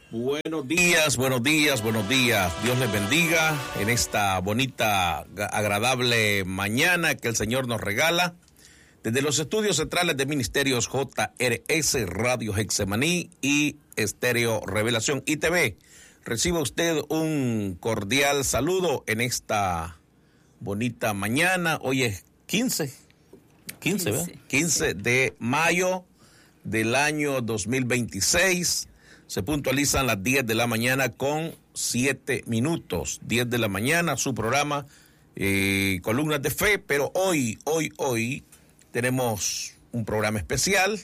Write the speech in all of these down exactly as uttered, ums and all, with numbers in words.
Buenos días, buenos días, buenos días. Dios les bendiga en esta bonita, agradable mañana que el Señor nos regala. Desde los estudios centrales de Ministerios J R S, Radio Getsemaní y Estéreo Revelación I T V, reciba usted un cordial saludo en esta bonita mañana. Hoy es quince, quince, ¿verdad? quince de mayo del año dos mil veintiséis. Se puntualizan las diez de la mañana con siete minutos. diez de la mañana, su programa, eh, Columnas de Fe. Pero hoy, hoy, hoy tenemos un programa especial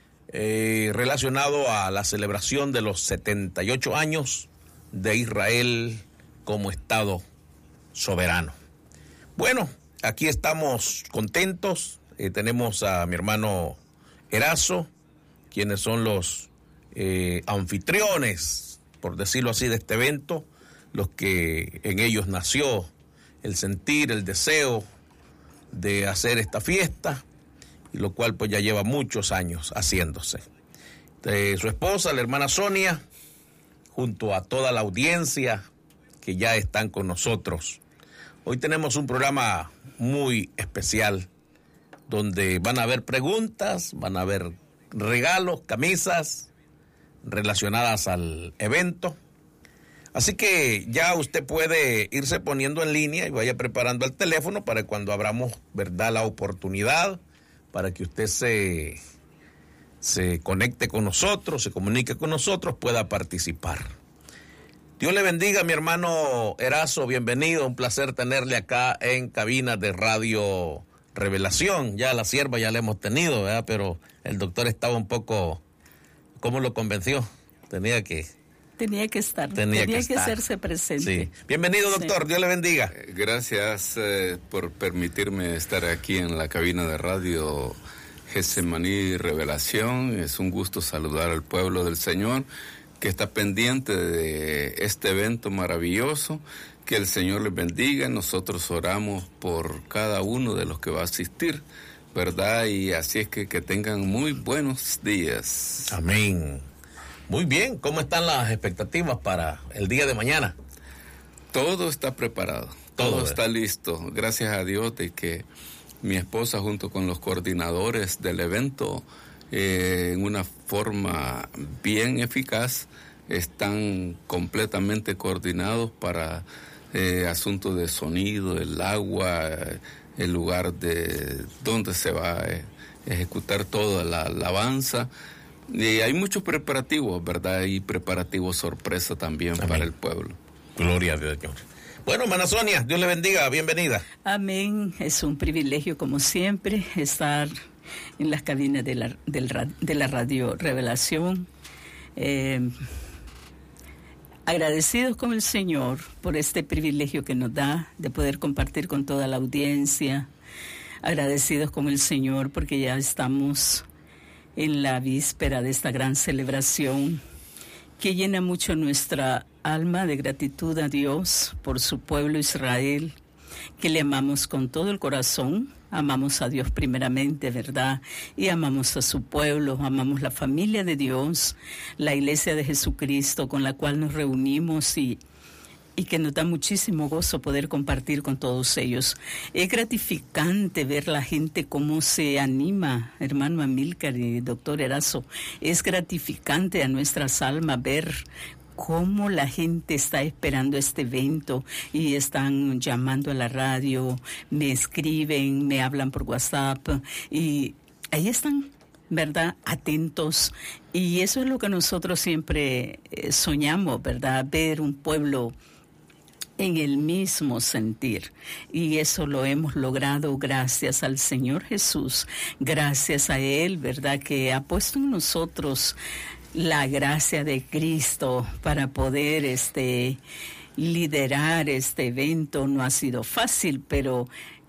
eh, relacionado a la celebración de los setenta y ocho años de Israel como Estado soberano. Bueno, aquí estamos contentos. Eh, tenemos a mi hermano Erazo, quienes son los Eh, anfitriones, por decirlo así, de este evento, los que en ellos nació el sentir, el deseo de hacer esta fiesta, y lo cual pues ya lleva muchos años haciéndose. De su esposa, la hermana Sonia, junto a toda la audiencia que ya están con nosotros. Hoy tenemos un programa muy especial, donde van a haber preguntas, van a haber regalos, camisas relacionadas al evento. Así que ya usted puede irse poniendo en línea y vaya preparando el teléfono para cuando abramos, ¿verdad?, la oportunidad para que usted se, se conecte con nosotros, se comunique con nosotros, pueda participar. Dios le bendiga, mi hermano Erazo, bienvenido, un placer tenerle acá en cabina de Radio Revelación. Ya la sierva ya la hemos tenido, ¿verdad?, pero el doctor estaba un poco... ¿Cómo lo convenció? Tenía que... Tenía que estar, tenía, tenía que, que estar. hacerse presente. Sí. Bienvenido, doctor, sí. Dios le bendiga. Gracias eh, por permitirme estar aquí en la cabina de Radio Getsemaní Revelación. Es un gusto saludar al pueblo del Señor que está pendiente de este evento maravilloso. Que el Señor les bendiga. Nosotros oramos por cada uno de los que va a asistir, ¿verdad? Y así es que que tengan muy buenos días. Amén. Muy bien, ¿cómo están las expectativas para el día de mañana? Todo está preparado, todo, todo está listo. Gracias a Dios de que mi esposa junto con los coordinadores del evento, eh, en una forma bien eficaz, están completamente coordinados para eh, asuntos de sonido, el agua, el lugar de donde se va a ejecutar toda la alabanza. Y hay muchos preparativos, ¿verdad? Y preparativos sorpresa también. Amén. Para el pueblo. Gloria a Dios, Señor. Bueno, hermana Sonia, Dios le bendiga, bienvenida. Amén, es un privilegio como siempre estar en las cabinas de la, del, de la Radio Revelación. Eh, agradecidos con el Señor por este privilegio que nos da de poder compartir con toda la audiencia. Agradecidos con el Señor porque ya estamos en la víspera de esta gran celebración que llena mucho nuestra alma de gratitud a Dios por su pueblo Israel, que le amamos con todo el corazón. Amamos a Dios primeramente, ¿verdad? Y amamos a su pueblo, amamos la familia de Dios, la iglesia de Jesucristo con la cual nos reunimos y, y que nos da muchísimo gozo poder compartir con todos ellos. Es gratificante ver la gente cómo se anima, hermano Amílcar y doctor Erazo. Es gratificante a nuestras almas ver cómo la gente está esperando este evento y están llamando a la radio, me escriben, me hablan por WhatsApp y ahí están, ¿verdad?, atentos. Y eso es lo que nosotros siempre eh, soñamos, ¿verdad?, ver un pueblo en el mismo sentir, y eso lo hemos logrado gracias al Señor Jesús, gracias a Él, ¿verdad?, que ha puesto en nosotros la gracia de Cristo para poder este liderar este evento. No ha sido fácil, pero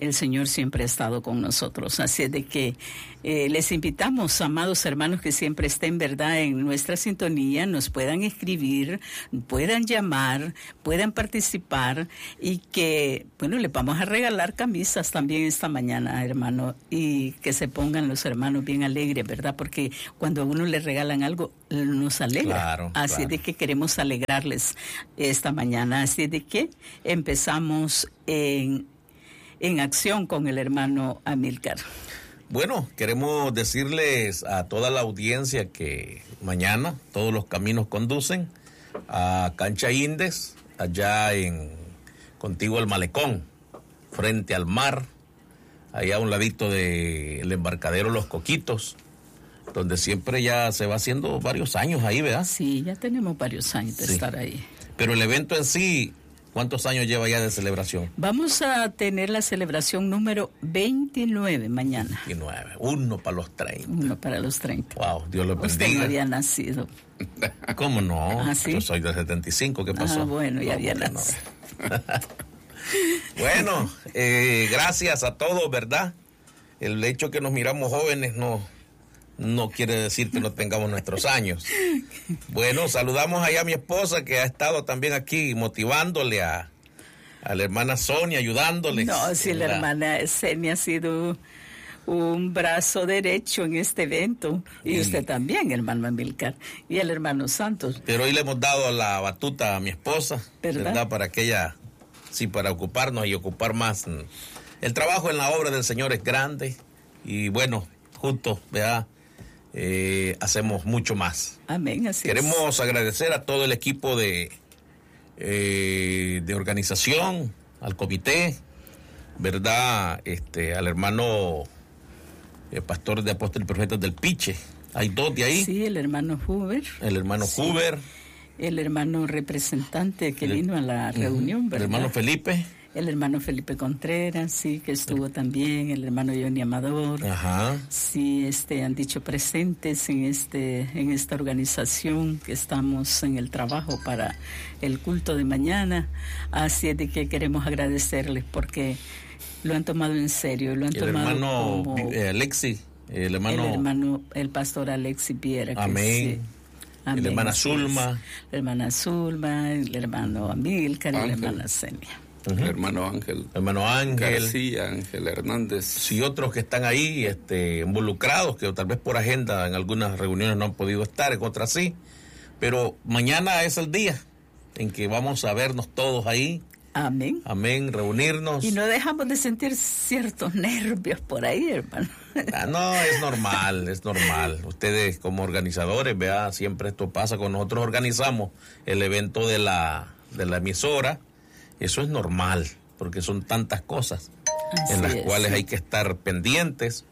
el Señor siempre ha estado con nosotros. Así es de que eh, les invitamos, amados hermanos, que siempre estén, ¿verdad?, en nuestra sintonía, nos puedan escribir, puedan llamar, puedan participar y que, bueno, les vamos a regalar camisas también esta mañana, hermano, y que se pongan los hermanos bien alegres, ¿verdad? Porque cuando a uno le regalan algo, nos alegra. Claro, Así claro. de que queremos alegrarles esta mañana. Así de que empezamos en, en acción con el hermano Amílcar. Bueno, queremos decirles a toda la audiencia que mañana todos los caminos conducen a Cancha Indes, allá en contiguo al malecón, frente al mar, allá a un ladito del embarcadero Los Coquitos, donde siempre ya se va haciendo varios años ahí, ¿verdad? Sí, ya tenemos varios años de Sí. estar ahí. Pero el evento en sí, ¿cuántos años lleva ya de celebración? Vamos a tener la celebración número veintinueve mañana. veintinueve, uno para los treinta. Uno para los treinta. Wow, Dios lo Usted bendiga. no había nacido. ¿Cómo no? ¿Ah, sí? Yo soy de setenta y cinco, ¿qué pasó? Ah, bueno, ya No, había ¿por qué no? nacido. Bueno, eh, gracias a todos, ¿verdad? El hecho que nos miramos jóvenes no, no quiere decir que no tengamos nuestros años. Bueno, saludamos allá a mi esposa que ha estado también aquí motivándole a, a la hermana Sonia, ayudándole. No, si la hermana Senia ha sido un brazo derecho en este evento. Y, Y- usted también, hermano Amílcar. Y el hermano Santos. Pero hoy le hemos dado la batuta a mi esposa, ¿Verdad? ¿verdad? Para que ella, sí, para ocuparnos y ocupar más. El trabajo en la obra del Señor es grande y bueno, juntos, ¿verdad? Eh, hacemos mucho más. Amén, así Queremos agradecer a todo el equipo de, eh, de organización, al comité, ¿verdad? Este, al hermano eh, pastor de Apóstoles y Profetas del Piche. Hay dos de ahí. es. Sí, el hermano Huber. El hermano Sí. Huber. El hermano representante que El- vino a la reunión, El ¿verdad? hermano Felipe. El hermano Felipe Contreras, sí, que estuvo también. El hermano Johnny Amador. Ajá. Sí, este, han dicho presentes en este, en esta organización que estamos en el trabajo para el culto de mañana. Así es de que queremos agradecerles porque lo han tomado en serio, lo han El tomado hermano como eh, Alexi. El hermano. el hermano, el pastor Alexis Viera. que Amén. sí. Amén, La hermana así Zulma. es. La hermana Zulma, el hermano Amílcar y la Ángel. hermana Senia. Ujú. El hermano Ángel El hermano Ángel. García, Ángel Hernández. Sí, otros que están ahí este, involucrados, que tal vez por agenda en algunas reuniones no han podido estar, en otras sí. Pero mañana es el día en que vamos a vernos todos ahí. Amén. Amén, reunirnos. Y no dejamos de sentir ciertos nervios por ahí, hermano. Ah, no, es normal, es normal. Ustedes como organizadores, vea, siempre esto pasa con nosotros. Organizamos el evento de la, de la emisora. Eso es normal, porque son tantas cosas Así en las es, cuales sí. hay que estar pendientes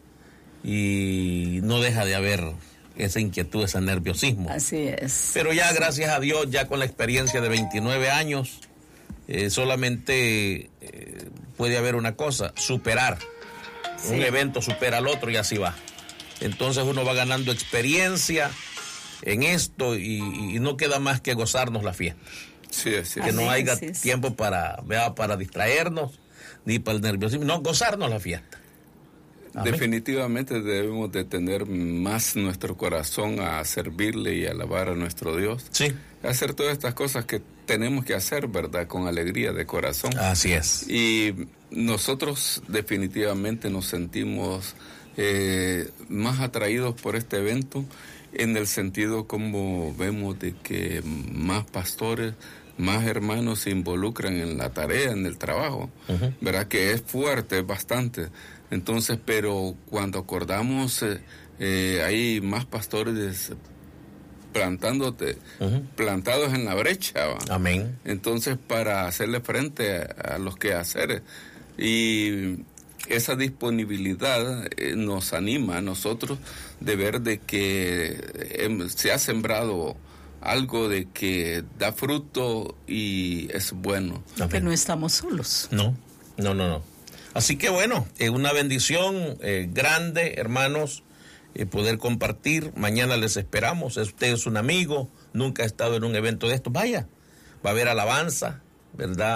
y no deja de haber esa inquietud, ese nerviosismo. Así es. Pero ya, gracias a Dios, ya con la experiencia de veintinueve años, eh, solamente eh, puede haber una cosa, superar. Sí. Un evento supera al otro y así va. Entonces uno va ganando experiencia en esto y, y no queda más que gozarnos la fiesta. Sí, así Que es. no Amén, haya así es. tiempo para, vea, para distraernos ni para el nerviosismo, no, gozarnos la fiesta. Amén. Definitivamente debemos de tener más nuestro corazón a servirle y alabar a nuestro Dios. Sí, Hacer todas estas cosas que tenemos que hacer, ¿verdad? Con alegría de corazón. así es. Y nosotros definitivamente nos sentimos eh, más atraídos por este evento en el sentido como vemos de que más pastores, más hermanos se involucran en la tarea, en el trabajo, Ujú. ¿verdad? Que es fuerte, es bastante. Entonces, pero cuando acordamos, eh, eh, hay más pastores plantándote, Ujú. plantados en la brecha, ¿va? Amén. Entonces, para hacerle frente a, a los quehaceres. Y esa disponibilidad eh, nos anima a nosotros de ver de que eh, se ha sembrado algo de que da fruto y es bueno. Que Amén. no estamos solos. No, no, no, no. Así que bueno, es una bendición eh, grande, hermanos, eh, poder compartir. Mañana les esperamos. Usted es un amigo, nunca ha estado en un evento de estos. Vaya, va a haber alabanza, ¿verdad?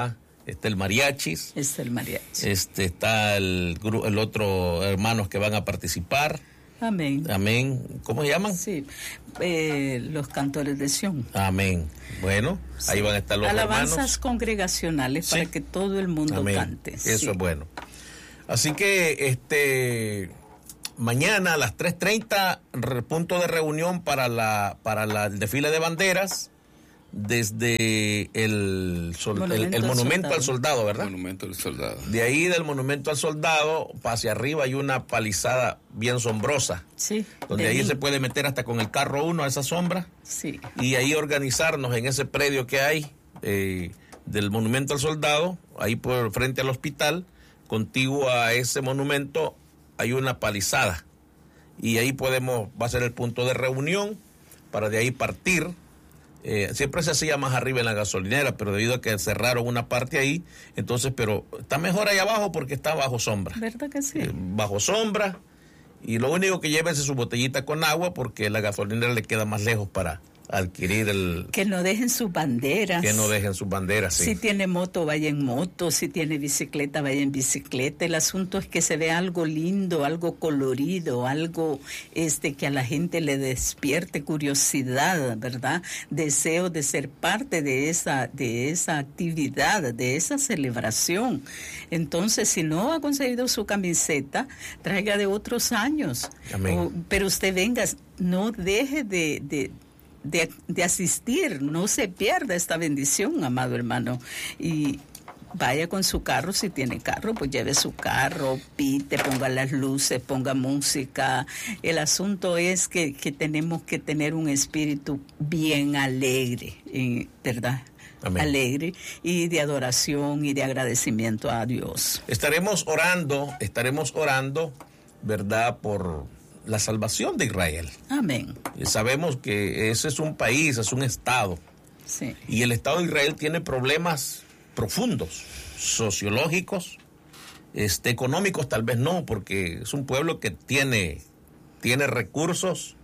está el mariachis. Está el mariachi. Este, está el, el otro hermanos que van a participar. Amén. Amén. ¿Cómo se llaman? Sí, eh, los cantores de Sion. Amén. Bueno, sí. Ahí van a estar los alabanzas hermanos. congregacionales, sí, para que todo el mundo amén, cante. Eso sí. es bueno. Así que este mañana a las tres treinta, punto de reunión para la para la, el desfile de banderas desde el, sol, monumento, el, el monumento al soldado, ¿verdad? Monumento al soldado. De ahí del monumento al soldado hacia arriba hay una palizada bien sombrosa. Sí. Donde ahí, ahí se puede meter hasta con el carro uno a esa sombra. Sí. Y ahí organizarnos en ese predio que hay eh, del monumento al soldado, ahí por frente al hospital, contiguo a ese monumento hay una palizada. Y ahí podemos, va a ser el punto de reunión para de ahí partir. Eh, siempre se hacía más arriba en la gasolinera, pero debido a que cerraron una parte ahí, entonces, pero está mejor ahí abajo porque está bajo sombra. ¿Verdad que sí? Eh, bajo sombra, y lo único que llévense su botellita con agua porque la gasolinera le queda más lejos para adquirir el... Que no dejen sus banderas. Que no dejen sus banderas, sí. Si tiene moto, vaya en moto. Si tiene bicicleta, vaya en bicicleta. El asunto es que se vea algo lindo, algo colorido, algo este que a la gente le despierte curiosidad, ¿verdad? Deseo de ser parte de esa, de esa actividad, de esa celebración. Entonces, si no ha conseguido su camiseta, traiga de otros años. Amén. O, pero usted venga, no deje de... de De, de asistir, no se pierda esta bendición, amado hermano, y vaya con su carro, si tiene carro, pues lleve su carro, pite, ponga las luces, ponga música. El asunto es que, que tenemos que tener un espíritu bien alegre, ¿verdad? Amén. Alegre y de adoración y de agradecimiento a Dios. Estaremos orando, estaremos orando, ¿verdad?, por la salvación de Israel. Amén. Y sabemos que ese es un país, es un estado. Sí. Y el Estado de Israel tiene problemas profundos, sociológicos, este, económicos tal vez no, porque es un pueblo que tiene, tiene recursos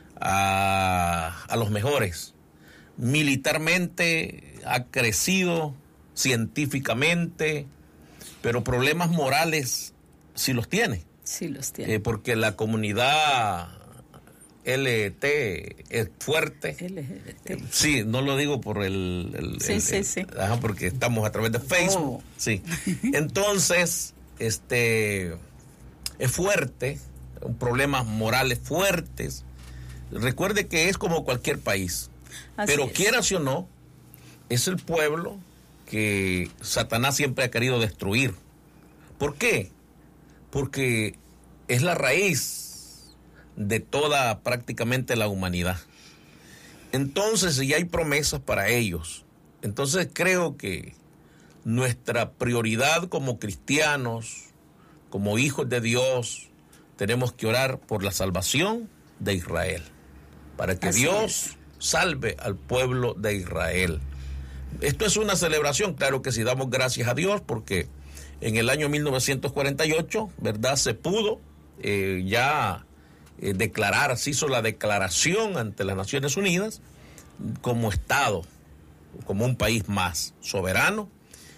a, a los mejores. Militarmente ha crecido, científicamente, pero problemas morales sí los tiene. Sí los tiene. Eh, porque la comunidad L G B T es fuerte. L G B T. Sí, no lo digo por el... el sí, el, sí, el, sí. Ajá, porque estamos a través de Facebook. Oh. Sí. Entonces, este es fuerte, problemas morales fuertes. Recuerde que es como cualquier país. Así pero es. Quieras o no, es el pueblo que Satanás siempre ha querido destruir. ¿Por qué? Porque es la raíz de toda prácticamente la humanidad. Entonces, ya hay promesas para ellos. Entonces, creo que nuestra prioridad como cristianos, como hijos de Dios, tenemos que orar por la salvación de Israel, para que Así Dios es. salve al pueblo de Israel. Esto es una celebración, claro que sí, damos gracias a Dios porque en el año mil novecientos cuarenta y ocho, ¿verdad?, se pudo eh, ya eh, declarar, se hizo la declaración ante las Naciones Unidas como Estado, como un país más soberano,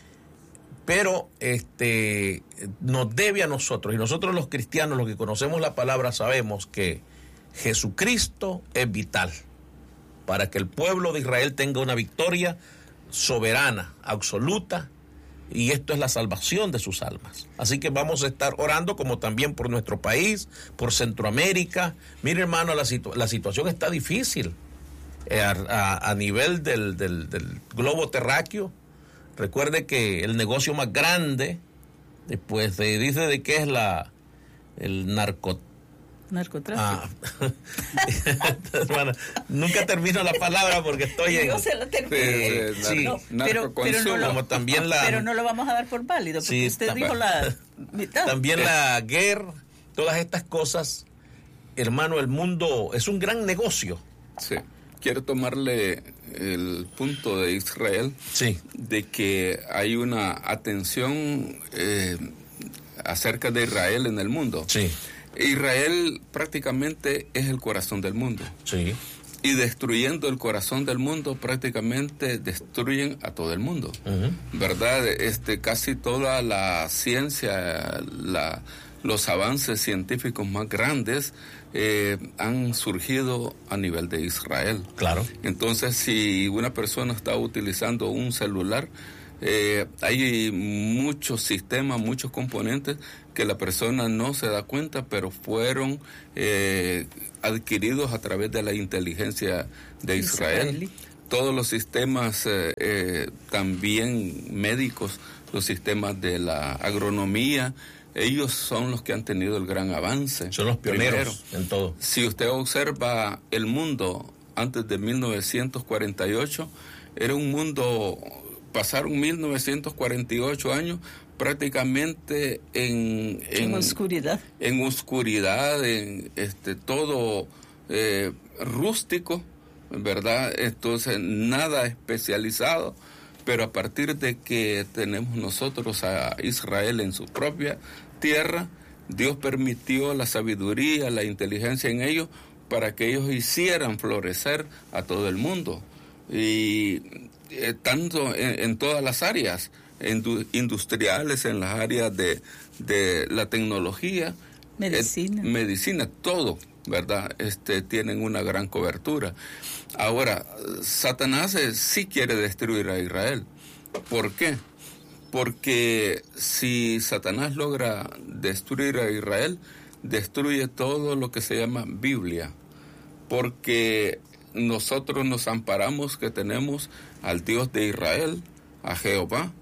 pero este nos debe a nosotros, y nosotros los cristianos, los que conocemos la palabra, sabemos que Jesucristo es vital para que el pueblo de Israel tenga una victoria soberana, absoluta, y esto es la salvación de sus almas. Así que vamos a estar orando como también por nuestro país, por Centroamérica. Mire, hermano, la, situ- la situación está difícil eh, a, a, a nivel del, del, del globo terráqueo. Recuerde que el negocio más grande, pues se dice de que es la el narcotráfico. Narcotráfico. Ah. Hermana, nunca termino la palabra porque estoy en... Yo se la termino. Eh, sí, no, pero, pero, no lo, como también la, pero no lo vamos a dar por válido, porque sí, usted también, dijo la mitad. También la guerra, todas estas cosas, hermano, el mundo es un gran negocio. Sí. Quiero tomarle el punto de Israel, sí, de que hay una atención eh, acerca de Israel en el mundo. Sí. Israel prácticamente es el corazón del mundo. Sí. y destruyendo el corazón del mundo, prácticamente destruyen a todo el mundo, uh-huh. ¿verdad? Este, casi toda la ciencia, la, los avances científicos más grandes eh, han surgido a nivel de Israel. Claro. Entonces, si una persona está utilizando un celular, eh, hay muchos sistemas, muchos componentes que la persona no se da cuenta, pero fueron eh, adquiridos a través de la inteligencia de Israel. Israelí. Todos los sistemas eh, eh, también médicos, los sistemas de la agronomía, ellos son los que han tenido el gran avance. Son los pioneros Primero, en todo. Si usted observa el mundo antes de mil novecientos cuarenta y ocho, era un mundo, pasaron mil novecientos cuarenta y ocho años prácticamente en, en, en oscuridad, en oscuridad, en este todo eh, rústico, ¿verdad? Entonces nada especializado, pero a partir de que tenemos nosotros a Israel en su propia tierra, Dios permitió la sabiduría, la inteligencia en ellos para que ellos hicieran florecer a todo el mundo, y eh, tanto en, en todas las áreas industriales, en las áreas de, de la tecnología, medicina, eh, medicina, todo, ¿verdad? Este, tienen una gran cobertura. Ahora, Satanás eh, sí quiere destruir a Israel. ¿Por qué? Porque si Satanás logra destruir a Israel, destruye todo lo que se llama Biblia, porque nosotros nos amparamos que tenemos al Dios de Israel, a Jehová,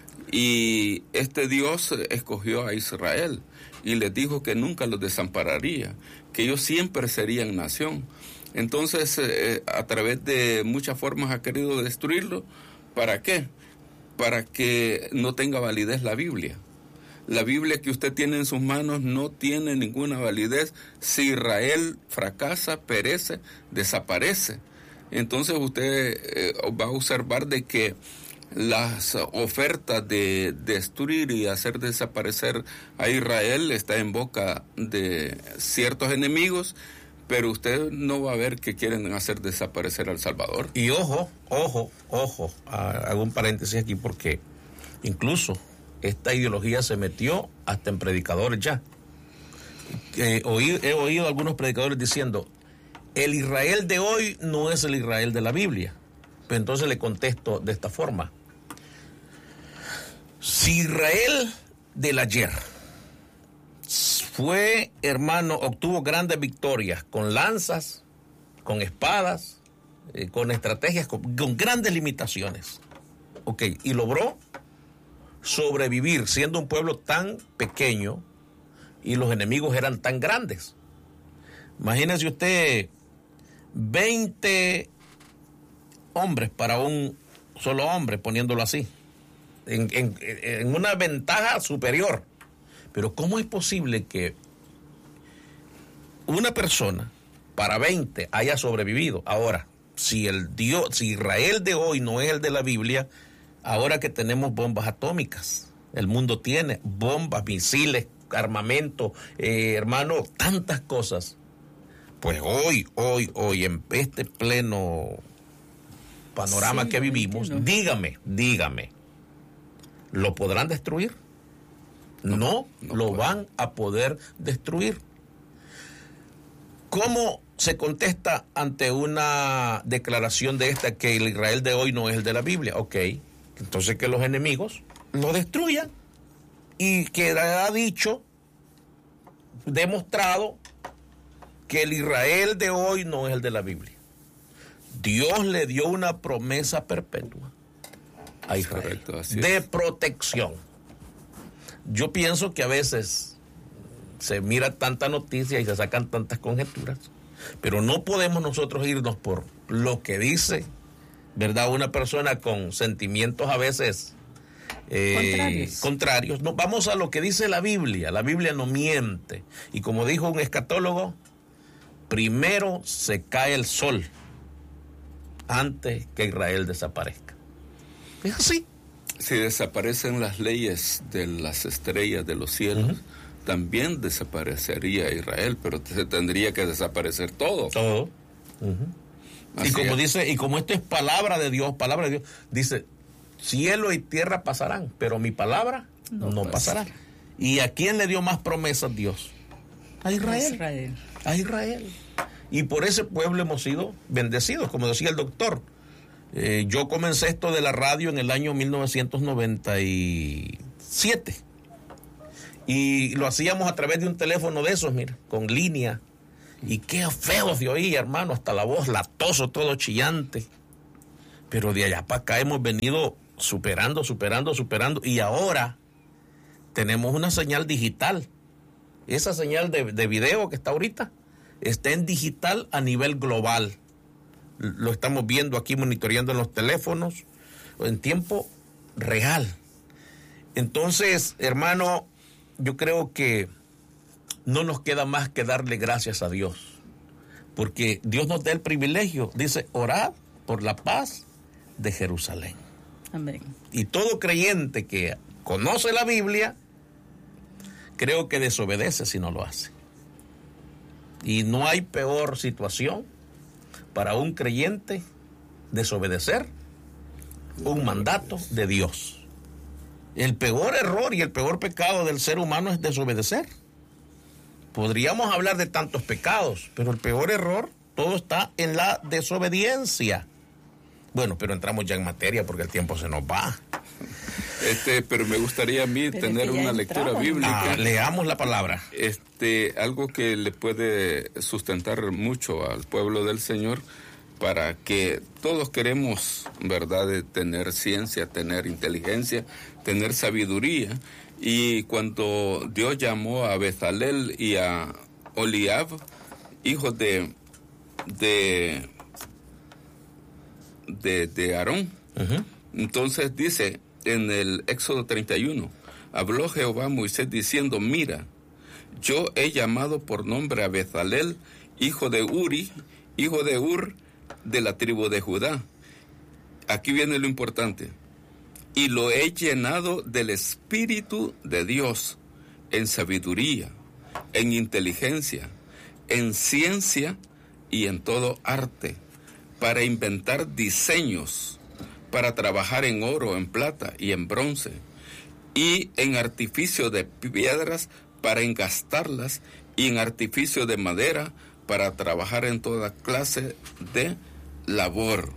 y este Dios escogió a Israel y les dijo que nunca los desampararía, que ellos siempre serían nación. Entonces, eh, a través de muchas formas ha querido destruirlo. ¿Para qué? Para que no tenga validez la Biblia. La Biblia que usted tiene en sus manos no tiene ninguna validez. Si Israel fracasa, perece, desaparece. Entonces usted eh, va a observar de que las ofertas de destruir y hacer desaparecer a Israel está en boca de ciertos enemigos, pero usted no va a ver que quieren hacer desaparecer a El Salvador. Y ojo, ojo, ojo, hago un paréntesis aquí porque incluso esta ideología se metió hasta en predicadores ya. Eh, oí, he oído algunos predicadores diciendo, el Israel de hoy no es el Israel de la Biblia. Pero entonces le contesto de esta forma. Si Israel del ayer fue, hermano, obtuvo grandes victorias con lanzas, con espadas, eh, con estrategias, con, con grandes limitaciones. Ok, y logró sobrevivir siendo un pueblo tan pequeño y los enemigos eran tan grandes. Imagínese usted veinte hombres para un solo hombre, poniéndolo así, en, en, en una ventaja superior. Pero ¿cómo es posible que una persona para veinte haya sobrevivido? Ahora, si el Dios, si Israel de hoy no es el de la Biblia, ahora que tenemos bombas atómicas, el mundo tiene bombas, misiles, armamento, eh, hermano, tantas cosas. Pues hoy, hoy, hoy, en este pleno panorama sí, que vivimos, no. dígame, dígame, ¿lo podrán destruir? No, no, no lo puede. Van a poder destruir. ¿Cómo se contesta ante una declaración de esta que el Israel de hoy no es el de la Biblia? Ok, entonces que los enemigos lo destruyan y quedará dicho, demostrado, que el Israel de hoy no es el de la Biblia. Dios le dio una promesa perpetua a Israel. Correcto, así de es. Protección. Yo pienso que a veces se mira tanta noticia y se sacan tantas conjeturas, pero no podemos nosotros irnos por lo que dice, ¿verdad? Una persona con sentimientos a veces eh, contrarios. contrarios. No, vamos a lo que dice la Biblia. La Biblia no miente. Y como dijo un escatólogo, primero se cae el sol antes que Israel desaparezca. Es así. Si desaparecen las leyes de las estrellas de los cielos, uh-huh. también desaparecería Israel, pero se tendría que desaparecer todo. Todo. Uh-huh. Y como es. dice, y como esto es palabra de Dios, palabra de Dios, dice, cielo y tierra pasarán, pero mi palabra no, no pasará. ¿Y a quién le dio más promesas Dios? A Israel. Israel. A Israel. Y por ese pueblo hemos sido bendecidos, como decía el doctor. Eh, yo comencé esto de la radio en el año mil novecientos noventa y siete. Y lo hacíamos a través de un teléfono de esos, mira, con línea. Y qué feo se oía, hermano, hasta la voz latoso, todo chillante. Pero de allá para acá hemos venido superando, superando, superando. Y ahora tenemos una señal digital. Esa señal de, de video que está ahorita está en digital a nivel global. Lo estamos viendo aquí, monitoreando en los teléfonos en tiempo real. Entonces, hermano, yo creo que no nos queda más que darle gracias a Dios, porque Dios nos da el privilegio, dice, orad por la paz de Jerusalén. Amén. Y todo creyente que conoce la Biblia, creo que desobedece si no lo hace. Y no hay peor situación para un creyente desobedecer un mandato de Dios. El peor error y el peor pecado del ser humano es desobedecer. Podríamos hablar de tantos pecados, pero el peor error, todo está en la desobediencia. Bueno, pero entramos ya en materia porque el tiempo se nos va. Este, pero me gustaría a mí pero tener una lectura entramos. bíblica. Ah, leamos la palabra. Este, algo que le puede sustentar mucho al pueblo del Señor, para que todos queremos, ¿verdad?, de tener ciencia, tener inteligencia, tener sabiduría. Y cuando Dios llamó a Bezalel y a Oliab, hijos de de de, de Aarón, uh-huh. Entonces dice en el Éxodo treinta y uno, habló Jehová a Moisés diciendo, mira, yo he llamado por nombre a Bezalel, hijo de Uri, hijo de Ur, de la tribu de Judá. Aquí viene lo importante. Y lo he llenado del Espíritu de Dios, en sabiduría, en inteligencia, en ciencia y en todo arte, para inventar diseños, para trabajar en oro, en plata y en bronce, y en artificio de piedras para engastarlas, y en artificio de madera para trabajar en toda clase de labor.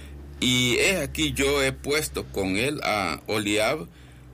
Y he aquí yo he puesto con él a Oliab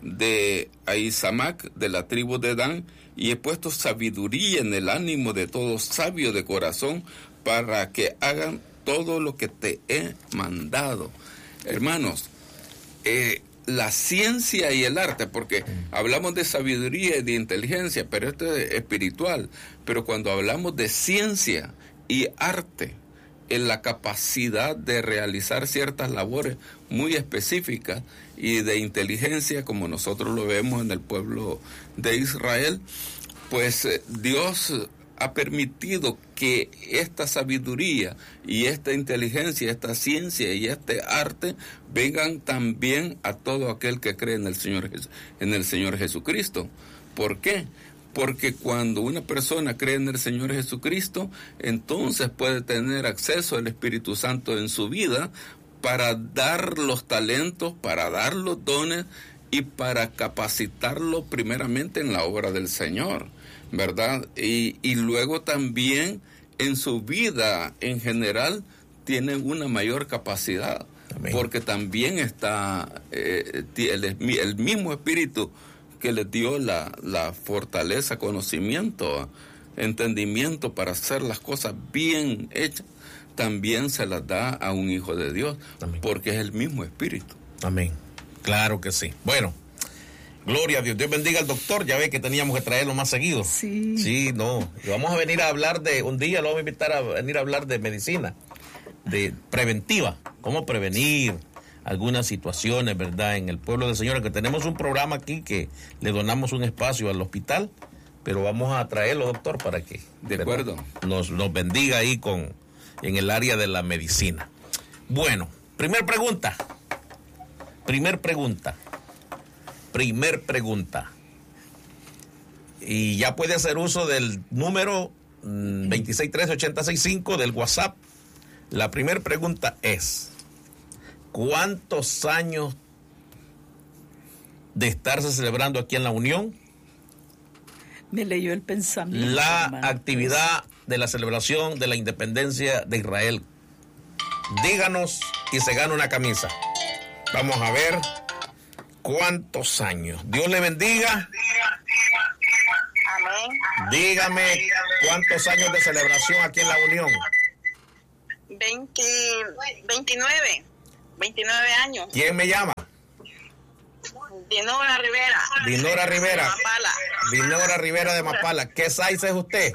de Ahisamac, de la tribu de Dan, y he puesto sabiduría en el ánimo de todo sabio de corazón, para que hagan todo lo que te he mandado. Hermanos, eh, la ciencia y el arte, porque hablamos de sabiduría y de inteligencia, pero esto es espiritual. Pero cuando hablamos de ciencia y arte, en la capacidad de realizar ciertas labores muy específicas, y de inteligencia, como nosotros lo vemos en el pueblo de Israel, pues eh, Dios ha permitido que esta sabiduría y esta inteligencia, esta ciencia y este arte vengan también a todo aquel que cree en el Señor, en el Señor Jesucristo. ¿Por qué? Porque cuando una persona cree en el Señor Jesucristo, entonces puede tener acceso al Espíritu Santo en su vida para dar los talentos, para dar los dones y para capacitarlo primeramente en la obra del Señor, ¿verdad? Y, y luego también en su vida en general tiene una mayor capacidad. Amén. Porque también está eh, el, el mismo Espíritu que les dio la, la fortaleza, conocimiento, entendimiento para hacer las cosas bien hechas, también se las da a un hijo de Dios. Amén. Porque es el mismo Espíritu. Amén. Claro que sí. Bueno, gloria a Dios. Dios bendiga al doctor. Ya ve que teníamos que traerlo más seguido. Sí. Sí, no. Y vamos a venir a hablar de, un día lo vamos a invitar a venir a hablar de medicina, de preventiva, cómo prevenir algunas situaciones, ¿verdad?, en el pueblo del Señor, que tenemos un programa aquí que le donamos un espacio al hospital, pero vamos a traerlo, doctor, para que de acuerdo nos, nos bendiga ahí con en el área de la medicina. Bueno, primer pregunta. Primer pregunta. Primer pregunta. Y ya puede hacer uso del número mm, veintiséis trece ochenta sesenta y cinco del WhatsApp La primera pregunta es, ¿cuántos años de estarse celebrando aquí en la Unión me leyó el pensamiento, la hermano, actividad de la celebración de la independencia de Israel? Díganos y se gana una camisa. Vamos a ver cuántos años. Dios le bendiga. Amén. Dígame cuántos años de celebración aquí en la Unión. veinte, veintinueve. veintinueve años. ¿Quién me llama? Dinora Rivera. Dinora Rivera. De Mapala. Dinora Rivera de Mapala. ¿Qué size es usted?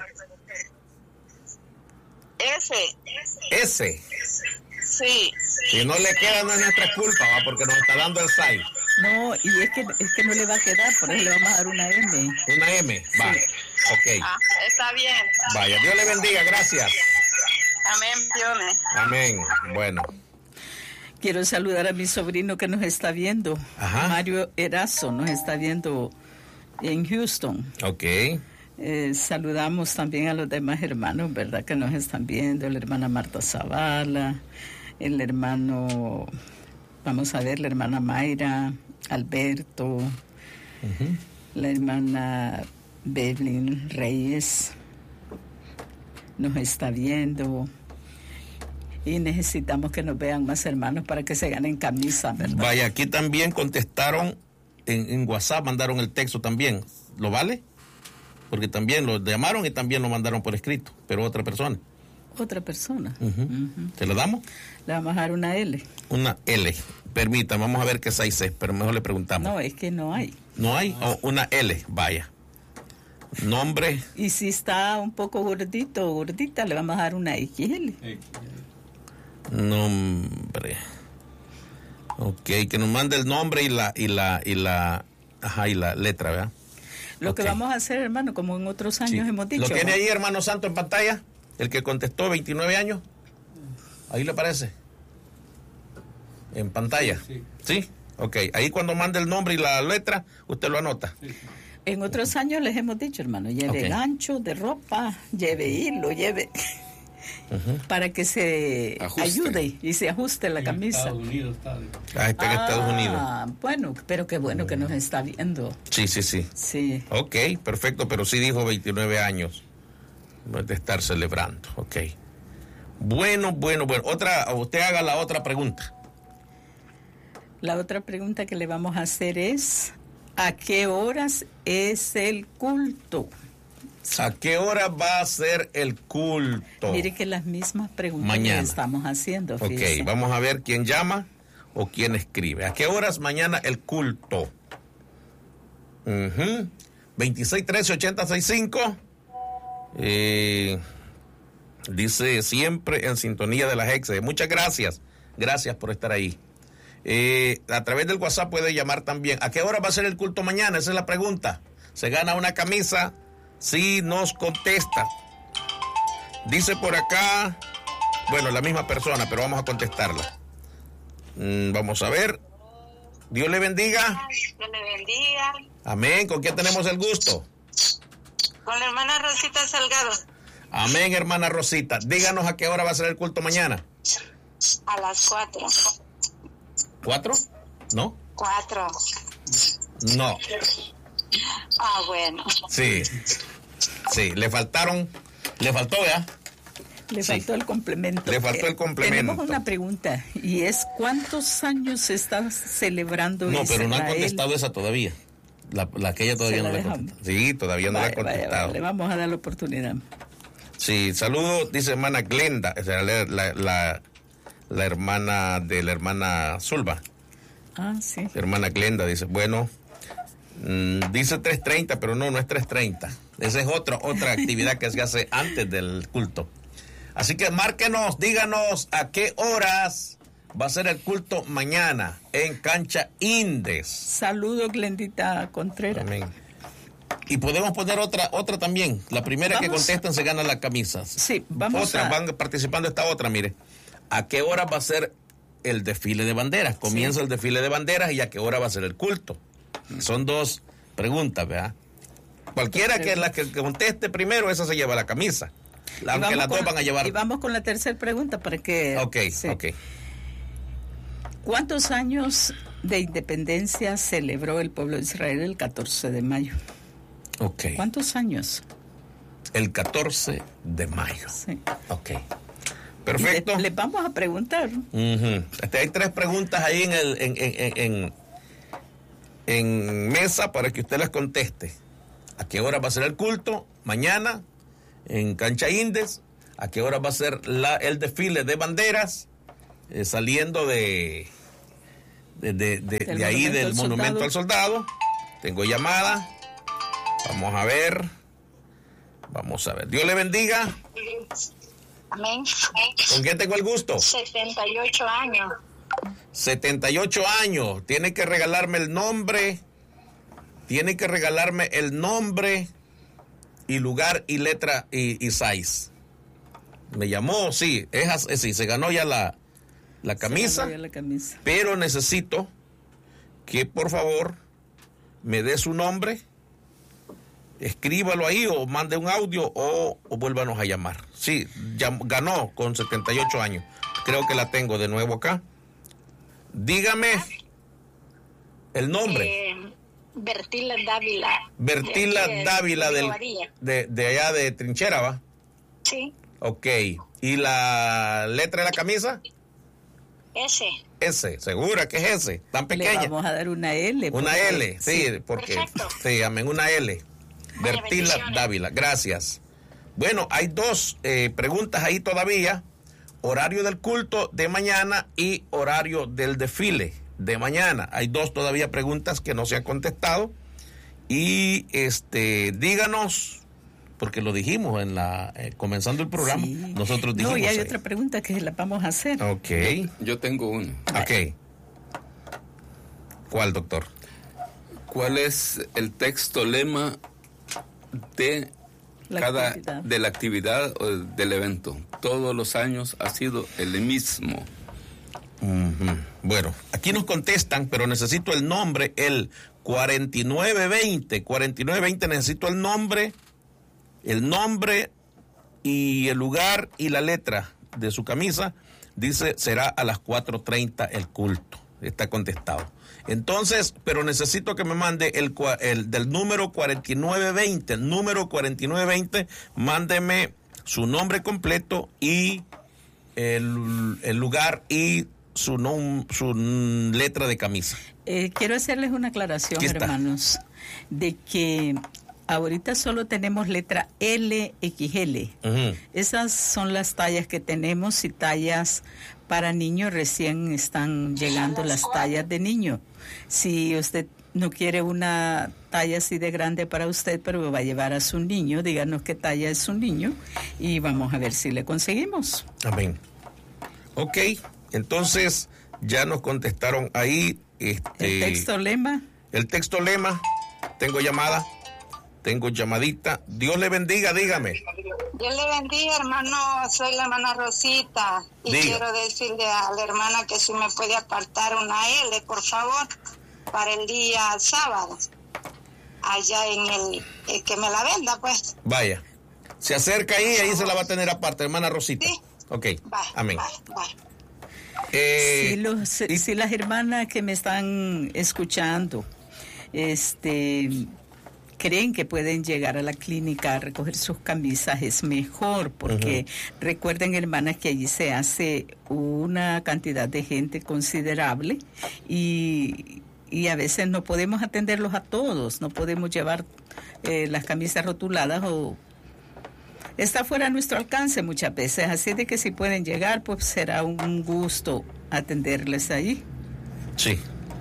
Ese. Ese. Sí. Si no le queda, no es nuestra culpa, ¿va? Porque nos está dando el size. No, y es que, es que no le va a quedar, por eso le vamos a dar una M. Una M, va. Sí. Ok. Ah, está bien. Vaya, Dios le bendiga, gracias. Amén, Dios. Amén. Bueno. Quiero saludar a mi sobrino que nos está viendo. Ajá. Mario Erazo nos está viendo en Houston. Ok. Eh, saludamos también a los demás hermanos, ¿verdad? Que nos están viendo, la hermana Marta Zavala, el hermano, vamos a ver, la hermana Mayra, Alberto, uh-huh. la hermana Bevelyn Reyes nos está viendo. Y necesitamos que nos vean más hermanos para que se ganen camisa, ¿verdad? Vaya, aquí también contestaron en, en WhatsApp, mandaron el texto también. ¿Lo vale? Porque también lo llamaron y también lo mandaron por escrito, pero otra persona. Otra persona. Uh-huh. Uh-huh. ¿Se lo damos? Le vamos a dar una L. Una L. Permita, vamos a ver qué size es, pero mejor le preguntamos. No, es que no hay. ¿No hay? Oh, una L, vaya. Nombre. Y si está un poco gordito o gordita, le vamos a dar una X L. Nombre. Ok, que nos mande el nombre y la y la y la ajá, y la letra, ¿verdad? Lo okay. que vamos a hacer, hermano, como en otros años sí. hemos dicho. ¿Lo tiene ahí, hermano Santo, en pantalla? El que contestó, veintinueve años. ¿Ahí le parece? En pantalla. Sí. ¿Sí? Ok, ahí cuando mande el nombre y la letra, usted lo anota. Sí. En otros años les hemos dicho, hermano, lleve okay. gancho de ropa, lleve hilo, lleve... Uh-huh. para que se ajuste. ayude y se ajuste la en camisa. Estados Unidos está. Ah, está en ah, Estados Unidos. Bueno, pero qué bueno que nos está viendo. Sí, sí, sí. Sí. Ok, perfecto, pero sí dijo veintinueve años de estar celebrando. Ok. Bueno, bueno, bueno. Otra, usted haga la otra pregunta. La otra pregunta que le vamos a hacer es, ¿a qué horas es el culto? ¿A qué hora va a ser el culto? Mire que las mismas preguntas mañana. que estamos haciendo. Fíjese. Ok, vamos a ver quién llama o quién escribe. ¿A qué horas mañana el culto? Uh-huh. veintiséis trece ochenta sesenta y cinco. Eh, dice siempre en sintonía de las ex. Muchas gracias. Gracias por estar ahí. Eh, a través del WhatsApp puede llamar también. ¿A qué hora va a ser el culto mañana? Esa es la pregunta. Se gana una camisa. Sí, nos contesta. Dice por acá, bueno, la misma persona, pero vamos a contestarla. Mm, vamos a ver. Dios le bendiga. Dios le bendiga. Amén. ¿Con quién tenemos el gusto? Con la hermana Rosita Salgado. Amén, hermana Rosita. Díganos a qué hora va a ser el culto mañana. A las cuatro. ¿Cuatro? ¿No? Cuatro. No. Ah, bueno. Sí, sí, le faltaron, le faltó, ¿ya? Le faltó sí. el complemento. Le faltó el complemento. Tenemos una pregunta, y es, ¿cuántos años se está celebrando No, Israel? pero no han contestado esa todavía. La, la que ella todavía no la ha contestado. Sí, todavía no vale, la ha contestado. Vale, vale. Le vamos a dar la oportunidad. Sí, saludos, dice hermana Glenda, o sea, la, la, la, la hermana de la hermana Zulba. Ah, sí. Hermana Glenda dice, bueno... Mm, dice tres treinta, pero no, no es tres treinta. Esa es otra, otra actividad que se hace antes del culto. Así que márquenos, díganos a qué horas va a ser el culto mañana en Cancha Indes. Saludos, Glendita Contreras. Amén. Y podemos poner otra otra también. La primera vamos. que contestan se gana las camisas. Sí, vamos Otra, a... van participando esta otra, mire. ¿A qué hora va a ser el desfile de banderas? Comienza sí. el desfile de banderas y a qué hora va a ser el culto. Son dos preguntas, ¿verdad? Cualquiera que la que conteste primero, esa se lleva la camisa. Aunque las dos van a llevar. Y vamos con la tercera pregunta para que... Ok, sí. ok. ¿Cuántos años de independencia celebró el pueblo de Israel el catorce de mayo? Ok. ¿Cuántos años? El catorce de mayo. Sí. Ok. Perfecto. Le, le vamos a preguntar. Uh-huh. Este, hay tres preguntas ahí en, el, en, en, en, en mesa para que usted las conteste. ¿A qué hora va a ser el culto? Mañana, en Cancha Indes. ¿A qué hora va a ser la, el desfile de banderas? Eh, saliendo de, de, de, de, de ahí del Monumento al Soldado. Tengo llamada. Vamos a ver. Vamos a ver. Dios le bendiga. Amén. ¿Con quién tengo el gusto? setenta y ocho años. setenta y ocho años. Tiene que regalarme el nombre. Tiene que regalarme el nombre y lugar y letra y, y size. Me llamó, sí, es, es, sí, se ganó ya la, la camisa. Ya la camisa. Pero necesito que por favor me dé su nombre. Escríbalo ahí o mande un audio o, o vuélvanos a llamar. Sí, ya, ganó con setenta y ocho años. Creo que la tengo de nuevo acá. Dígame el nombre. Eh, Bertila Dávila. Bertila de, Dávila de, del, de, de allá de Trinchera, ¿va? Sí. Ok. ¿Y la letra de la camisa? S. S, segura que es S, tan pequeña. Le vamos a dar una L. Una L, sí, sí. porque Perfecto. sí, amén, una L. Bertila Dávila, gracias. Bueno, hay dos eh, preguntas ahí todavía. Horario del culto de mañana y horario del desfile de mañana. Hay dos todavía preguntas que no se han contestado. Y este, díganos, porque lo dijimos en la eh, comenzando el programa, sí. Nosotros dijimos. No, y hay ahí. otra pregunta que la vamos a hacer. Ok. Yo, yo tengo una. Ok. ¿Cuál, doctor? ¿Cuál es el texto lema de la cada actividad. de la actividad o del evento? Todos los años ha sido el mismo. Uh-huh. Bueno, aquí nos contestan, pero necesito el nombre, el cuarenta y nueve veinte, cuarenta y nueve veinte, necesito el nombre, el nombre y el lugar y la letra de su camisa. Dice, será a las cuatro treinta el culto. Está contestado. Entonces, pero necesito que me mande el, el del número cuarenta y nueve veinte, número cuarenta y nueve veinte, mándeme su nombre completo y el, el lugar y su, nom, su letra de camisa. Eh, quiero hacerles una aclaración, hermanos, de que ahorita solo tenemos letra L X L. Uh-huh. Esas son las tallas que tenemos y tallas para niños. Recién están llegando las tallas de niño. Si usted no quiere una talla así de grande para usted, pero va a llevar a su niño, díganos qué talla es su niño y vamos a ver si le conseguimos. Amén. Ok, entonces ya nos contestaron ahí. Este, el texto lema. El texto lema. Tengo llamada. Tengo llamadita. Dios le bendiga, dígame. Dios le bendiga, hermano. Soy la hermana Rosita. Y Diga. Quiero decirle a la hermana que si me puede apartar una L, por favor, para el día sábado. Allá en el, el que me la venda, pues. Vaya. Se acerca ahí y ahí se la va a tener aparte, hermana Rosita. Sí. Ok. Vaya, amén. Vaya, vaya. Eh, si, los, y, si las hermanas que me están escuchando, este... creen que pueden llegar a la clínica a recoger sus camisas, es mejor, porque uh-huh. recuerden, hermanas, que allí se hace una cantidad de gente considerable y, y a veces no podemos atenderlos a todos, no podemos llevar eh, las camisas rotuladas o está fuera de nuestro alcance muchas veces, así de que si pueden llegar, pues será un gusto atenderles ahí. Sí,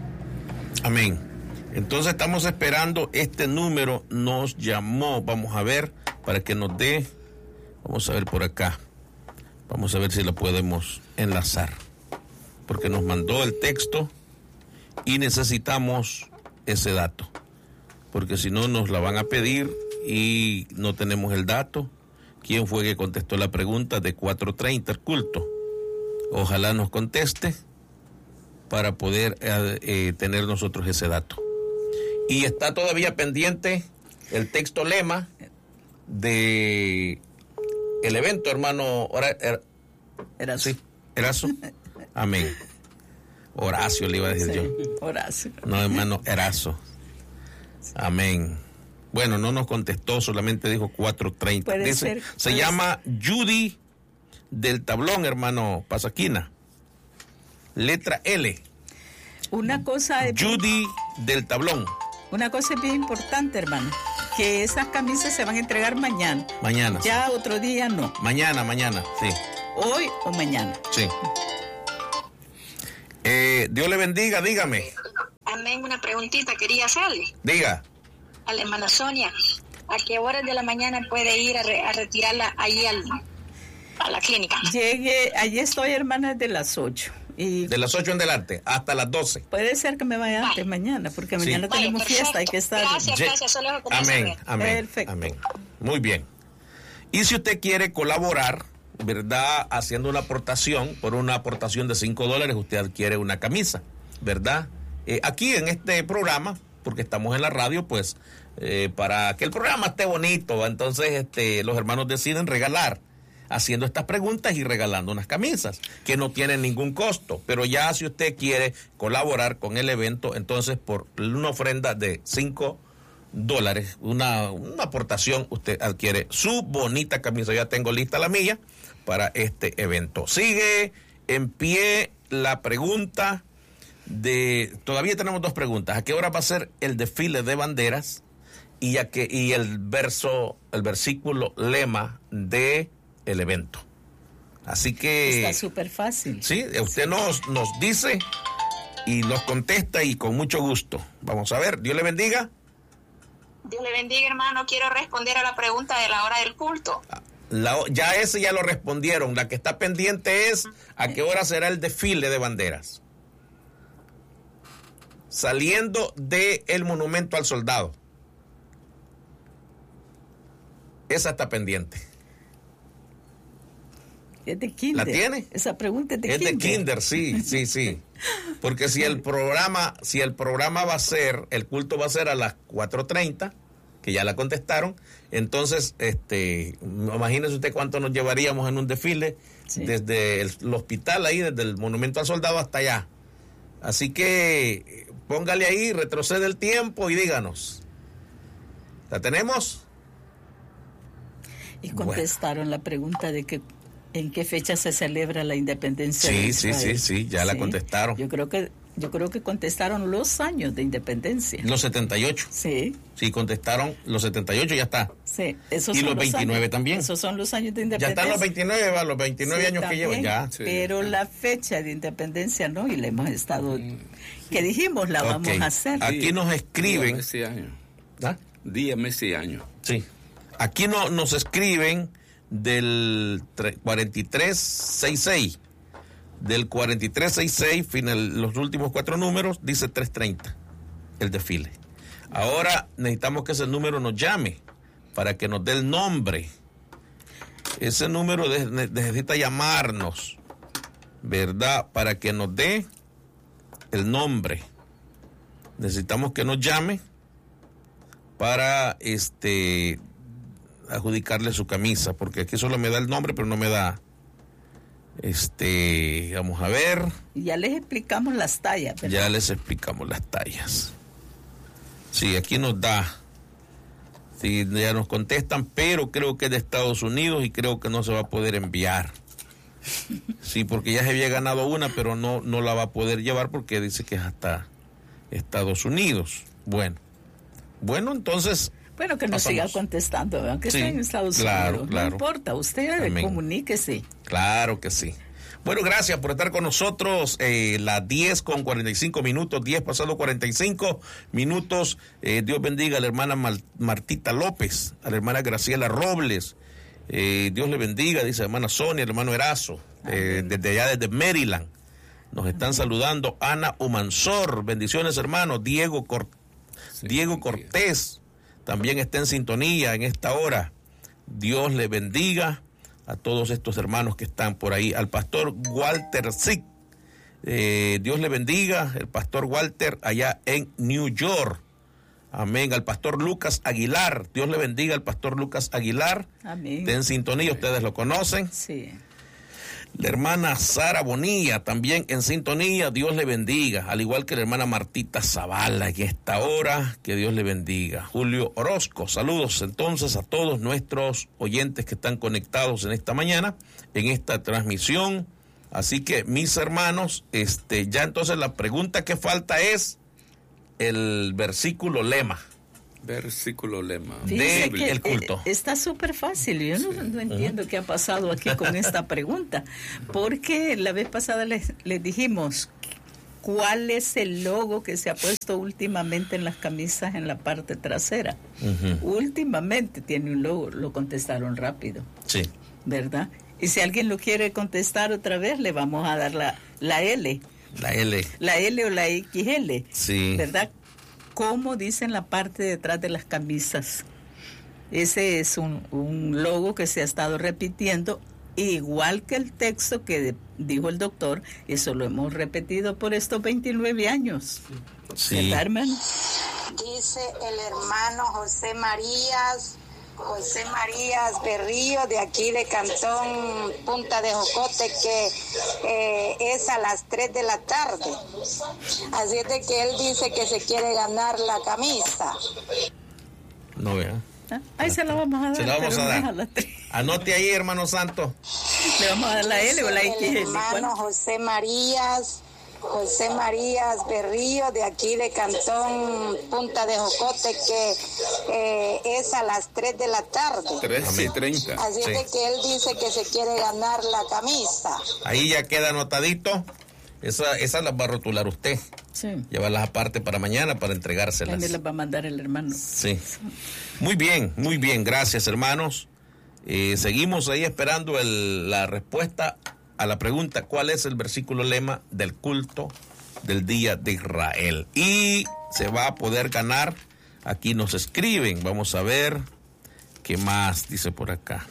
amén. Entonces estamos esperando, este número nos llamó, vamos a ver, para que nos dé, vamos a ver por acá, vamos a ver si lo podemos enlazar, porque nos mandó el texto y necesitamos ese dato, porque si no nos la van a pedir y no tenemos el dato. ¿Quién fue que contestó la pregunta de cuatro treinta el culto? Ojalá nos conteste para poder eh, eh, tener nosotros ese dato. Y está todavía pendiente el texto lema de el evento, hermano Hora, er, Erazo. Sí, Erazo. Amén. Horacio le iba a decir Sí, yo. Horacio. No, hermano Erazo. Amén. Bueno, no nos contestó, solamente dijo cuatro treinta. Puede Dice, ser, se puede llama Judy del Tablón, hermano Pasaquina. Letra L. Una cosa es Judy del Tablón. Una cosa bien importante, hermano, que esas camisas se van a entregar mañana. Mañana. Ya otro día no. Mañana, mañana, sí. Hoy o mañana. Sí. Eh, Dios le bendiga, dígame. Amén, una preguntita quería hacerle Diga. a la hermana Sonia. ¿A qué horas de la mañana puede ir a, re, a retirarla ahí al, a la clínica? Llegue, allí estoy, hermana, desde las ocho. Y De las ocho en adelante hasta las doce. puede ser que me vaya antes mañana, porque Sí. mañana Vale, tenemos perfecto. fiesta, hay que estar. Gracias, Ye- gracias, solo eso quería Amén, saber. amén. Perfecto. Amén. Muy bien. Y si usted quiere colaborar, ¿verdad? Haciendo una aportación, por una aportación de cinco dólares, usted adquiere una camisa, ¿verdad? Eh, aquí en este programa, porque estamos en la radio, pues, eh, para que el programa esté bonito, entonces este, los hermanos deciden regalar, haciendo estas preguntas y regalando unas camisas, que no tienen ningún costo. Pero ya si usted quiere colaborar con el evento, entonces por una ofrenda de cinco dólares, una, una aportación, usted adquiere su bonita camisa. Ya tengo lista la mía para este evento. Sigue en pie la pregunta de, todavía tenemos dos preguntas. ¿A qué hora va a ser el desfile de banderas? Y, a que, y el verso, el versículo lema de el evento. Así que Está súper fácil. sí, usted nos, nos dice y nos contesta, y con mucho gusto. Vamos a ver, Dios le bendiga. Dios le bendiga, hermano. Quiero responder a la pregunta de la hora del culto. La, ya ese ya lo respondieron. La que está pendiente es a qué hora será el desfile de banderas. Saliendo del Monumento al Soldado. Esa está pendiente. Es de kinder. ¿La tiene? Esa pregunta es de Es kinder. de kinder, sí, sí, sí. Porque si el programa, si el programa va a ser, el culto va a ser a las cuatro treinta, que ya la contestaron, entonces, este, imagínese usted cuánto nos llevaríamos en un desfile, Sí. desde el, el hospital ahí, desde el Monumento al Soldado hasta allá. Así que póngale ahí, retrocede el tiempo y díganos. ¿La tenemos? Y contestaron la pregunta de que en qué fecha se celebra la independencia Sí, de sí, Israel. sí, sí, ya la contestaron. Yo creo que yo creo que contestaron los años de independencia. Los setenta y ocho. Sí, Sí, contestaron los setenta y ocho, ya está. sí. Esos Y son los veintinueve años, también. Esos son los años de Ya independencia. están los veintinueve, va, los veintinueve Sí, años que llevan, también, ya. Sí. Pero la fecha de independencia no, y la hemos estado, que dijimos la vamos Ok. a hacer. Aquí nos Día, escriben. mes y año. ¿Ah? Día, mes y año. Sí. Aquí no, nos escriben del tre- cuarenta y tres sesenta y seis. Del cuarenta y tres sesenta y seis, final, los últimos cuatro números, dice trescientos treinta, el desfile. Ahora necesitamos que ese número nos llame para que nos dé el nombre. Ese número de- ne- necesita llamarnos, ¿verdad? Para que nos dé el nombre. Necesitamos que nos llame para este adjudicarle su camisa, porque aquí solo me da el nombre, pero no me da este, vamos a ver, Y ya les explicamos las tallas, ¿verdad? ya les explicamos las tallas. Sí, aquí nos da, sí, ya nos contestan, pero creo que es de Estados Unidos y creo que no se va a poder enviar. Sí, porque ya se había ganado una, pero no, no la va a poder llevar porque dice que es hasta Estados Unidos. Bueno, bueno, entonces Bueno, que nos pasamos. siga contestando, aunque Sí, esté en Estados claro, Unidos. claro. No importa, usted Amén. comuníquese. Claro que sí. Bueno, gracias por estar con nosotros. Eh, las diez con cuarenta y cinco minutos, diez pasado cuarenta y cinco minutos. Eh, Dios bendiga a la hermana Mal- Martita López, a la hermana Graciela Robles. Eh, Dios le bendiga, dice la hermana Sonia, el hermano Erazo, eh, desde allá, desde Maryland. Nos están saludando Ana Humansor. Bendiciones, hermanos. Diego, Cor- Sí, Diego sí. Cortés también está en sintonía en esta hora. Dios le bendiga a todos estos hermanos que están por ahí. Al pastor Walter Zick, eh, Dios le bendiga, el pastor Walter allá en New York. Amén. Al pastor Lucas Aguilar. Dios le bendiga al pastor Lucas Aguilar. Amén. Está en sintonía, ustedes lo conocen. Sí. La hermana Sara Bonilla también en sintonía, Dios le bendiga, al igual que la hermana Martita Zavala en esta hora, que Dios le bendiga. Julio Orozco, saludos entonces a todos nuestros oyentes que están conectados en esta mañana, en esta transmisión. Así que mis hermanos, este, ya entonces la pregunta que falta es el versículo lema. Versículo lema del culto. Está súper fácil. Yo no, sí. no entiendo uh-huh. qué ha pasado aquí con esta pregunta. Porque la vez pasada les, les dijimos cuál es el logo que se ha puesto últimamente en las camisas en la parte trasera. Uh-huh. Últimamente tiene un logo. Lo contestaron rápido. Sí. ¿Verdad? Y si alguien lo quiere contestar otra vez, le vamos a dar la, la L. La L. La L o la X L. Sí. ¿Verdad? Como dice en la parte de detrás de las camisas. Ese es un, un logo que se ha estado repitiendo, igual que el texto que dijo el doctor. Eso lo hemos repetido por estos veintinueve años. Sí. ¿Verdad, hermano? Dice el hermano José Marías, José Marías Berrío, de aquí de Cantón Punta de Jocote, que eh, es a las tres de la tarde. Así es de que él dice que se quiere ganar la camisa. No vea. ¿Ah? Ahí se la vamos a dar. Se la vamos a dar. A Anote ahí, hermano santo. Le vamos a dar la L o la X L. El hermano José Marías, José Marías Berrío, de aquí de Cantón Punta de Jocote, que eh, es a las tres de la tarde. tres y treinta. Así es sí. de que él dice que se quiere ganar la camisa. Ahí ya queda anotadito. Esa, esa las va a rotular usted. Sí. Llevarlas aparte para mañana para entregárselas. También las va a mandar el hermano. Sí. Muy bien, muy bien. Gracias, hermanos. Eh, seguimos ahí esperando el, la respuesta a la pregunta, ¿cuál es el versículo lema del culto del Día de Israel? Y se va a poder ganar. Aquí nos escriben. Vamos a ver qué más dice por acá.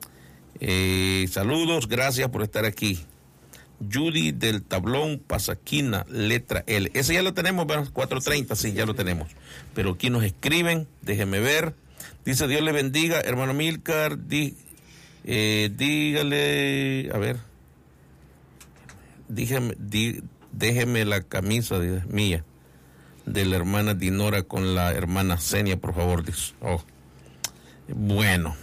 Eh, saludos, gracias por estar aquí. Judy del Tablón Pasaquina, letra L. Ese ya lo tenemos, ¿verdad? cuatro treinta, sí, ya lo tenemos. Pero aquí nos escriben, déjeme ver. Dice, Dios le bendiga, hermano Milcar, di, eh, dígale, a ver, dígame, di, déjeme la camisa de, mía, de la hermana Dinora con la hermana Senia, por favor, dice. Oh. Bueno.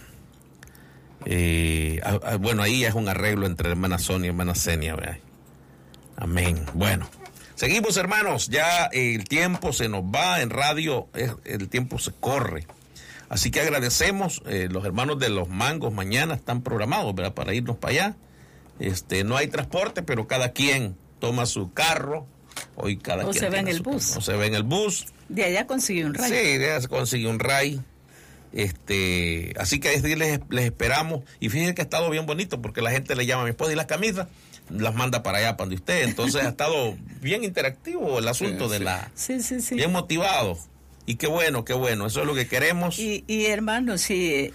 Eh, a, a, bueno, ahí es un arreglo entre hermana Sonia y hermana Senia, ¿verdad? Amén. Bueno, seguimos, hermanos. Ya el tiempo se nos va en radio, es, el tiempo se corre. Así que agradecemos. Eh, los hermanos de Los Mangos mañana están programados, ¿verdad? Para irnos para allá. Este, no hay transporte, pero cada quien toma su carro. Hoy cada o quien se ve en el su, bus. O se ve en el bus. De allá consigue un ray. Sí, de allá se consigue un ray. Este, así que ahí les, les esperamos. Y fíjense que ha estado bien bonito porque la gente le llama a mi esposa y las camisas las manda para allá, para donde usted. Entonces ha estado bien interactivo el asunto sí, de sí. la... Sí, sí, sí. Bien motivado. Y qué bueno, qué bueno. Eso es lo que queremos. Y, y hermano, si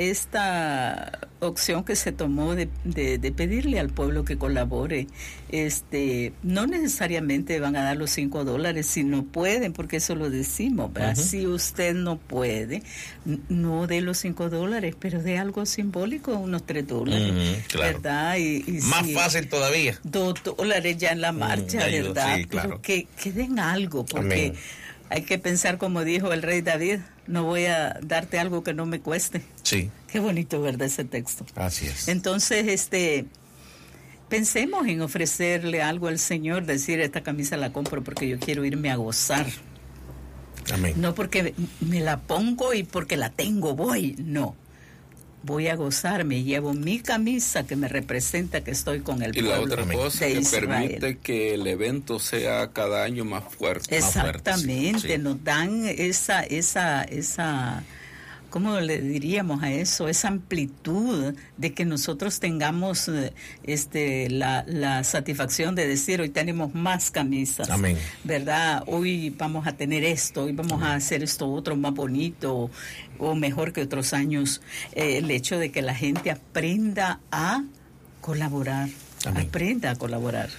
esta opción que se tomó de, de, de pedirle al pueblo que colabore, este, no necesariamente van a dar los cinco dólares si no pueden, porque eso lo decimos, ¿verdad? Uh-huh. Si usted no puede, no dé los cinco dólares, pero dé algo simbólico, unos tres dólares, uh-huh, claro. ¿Verdad? Y, y más si, fácil todavía. Dos dólares ya en la marcha, uh, ¿verdad? Sí, claro. Pero que, que den algo, porque... Amén. Hay que pensar como dijo el rey David, no voy a darte algo que no me cueste. Sí. Qué bonito, ¿verdad? Ese texto. Así es. Entonces, este, pensemos en ofrecerle algo al Señor, decir, esta camisa la compro porque yo quiero irme a gozar. Amén. No porque me la pongo y porque la tengo voy, no. Voy a gozar, me llevo mi camisa que me representa que estoy con el y pueblo. Y la otra cosa que Israel. permite que el evento sea cada año más fuerte. Exactamente, más fuerte, sí. Nos dan esa, esa, esa, ¿cómo le diríamos a eso? Esa amplitud de que nosotros tengamos este la, la satisfacción de decir, hoy tenemos más camisas. Amén. ¿Verdad? Hoy vamos a tener esto, hoy vamos Amén. A hacer esto otro más bonito o mejor que otros años. Eh, el hecho de que la gente aprenda a colaborar. Amén. Aprenda a colaborar.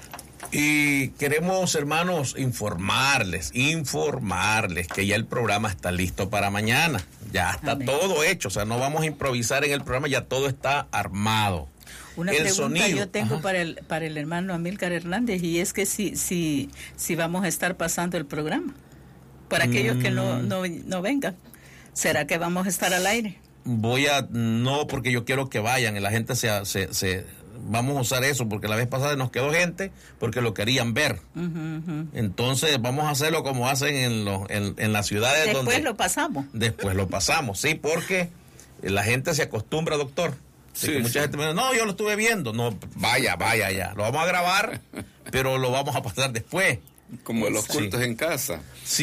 Y queremos, hermanos, informarles, informarles que ya el programa está listo para mañana. Ya está Amén. Todo hecho, o sea, no vamos a improvisar en el programa, ya todo está armado. Una el pregunta sonido. yo tengo para el para el hermano Amílcar Hernández, y es que si si si vamos a estar pasando el programa para aquellos mm. que no, no no vengan, ¿será que vamos a estar al aire? Voy a no, porque yo quiero que vayan y la gente se se, se vamos a usar eso, porque la vez pasada nos quedó gente porque lo querían ver. Uh-huh, uh-huh. Entonces vamos a hacerlo como hacen en los en, en las ciudades. Después donde lo pasamos. Después lo pasamos, sí, porque la gente se acostumbra, doctor. Sí, que mucha sí. gente me dice, no, yo lo estuve viendo. No, vaya, vaya, ya. Lo vamos a grabar, pero lo vamos a pasar después. Como los cultos sí. en casa. Sí.